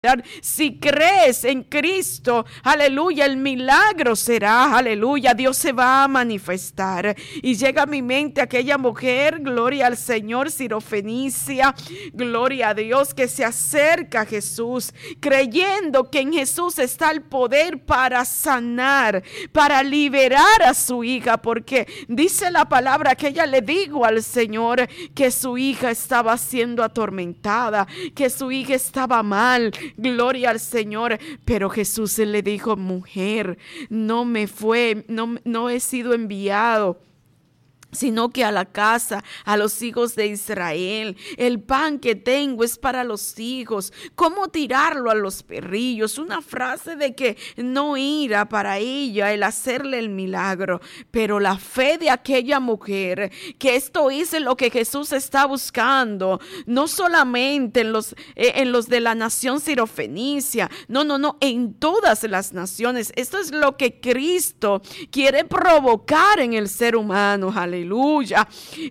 Si crees en Cristo, aleluya, el milagro será, aleluya, Dios se va a manifestar. Y llega a mi mente aquella mujer, gloria al Señor, Sirofenicia, gloria a Dios, que se acerca a Jesús, creyendo que en Jesús está el poder para sanar, para liberar a su hija, porque dice la palabra que ella le dijo al Señor que su hija estaba siendo atormentada, que su hija estaba mal. Gloria al Señor, pero Jesús le dijo: mujer, no he sido enviado sino que a la casa, a los hijos de Israel. El pan que tengo es para los hijos. ¿Cómo tirarlo a los perrillos? Una frase de que no era para ella el hacerle el milagro, pero la fe de aquella mujer, que esto hizo lo que Jesús está buscando, no solamente en los de la nación sirofenicia, no, en todas las naciones. Esto es lo que Cristo quiere provocar en el ser humano. Aleluya.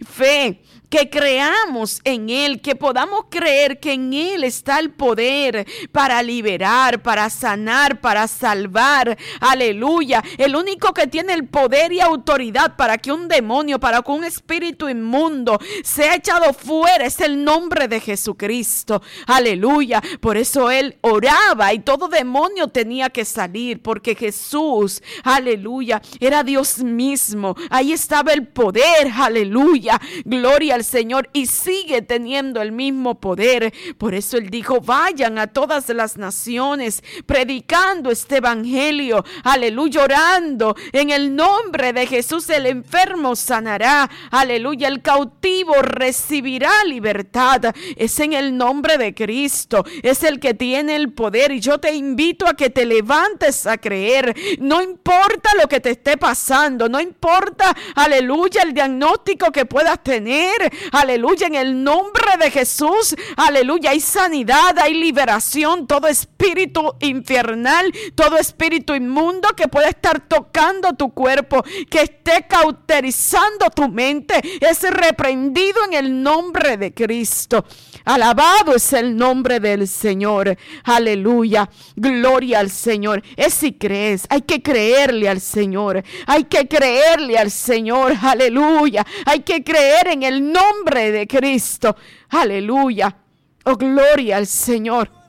Fe, que creamos en Él, que podamos creer que en Él está el poder para liberar, para sanar, para salvar. Aleluya. El único que tiene el poder y autoridad para que un demonio, para que un espíritu inmundo sea echado fuera es el nombre de Jesucristo. Aleluya. Por eso Él oraba y todo demonio tenía que salir, porque Jesús, aleluya, era Dios mismo. Ahí estaba el poder. Aleluya. Gloria al Señor, y sigue teniendo el mismo poder. Por eso Él dijo: vayan a todas las naciones predicando este evangelio, aleluya, orando en el nombre de Jesús. El enfermo sanará, aleluya, el cautivo recibirá libertad. Es en el nombre de Cristo, es el que tiene el poder, y yo te invito a que te levantes a creer. No importa lo que te esté pasando, no importa, aleluya, el diagnóstico que puedas tener. Aleluya, en el nombre de Jesús, aleluya, hay sanidad, hay liberación. Todo espíritu infernal, todo espíritu inmundo que pueda estar tocando tu cuerpo, que esté cauterizando tu mente, es reprendido en el nombre de Cristo. Alabado es el nombre del Señor. Aleluya, gloria al Señor. Es si crees, hay que creerle al Señor, hay que creerle al Señor. Aleluya, hay que creer en el nombre de Cristo. Aleluya, oh gloria al Señor.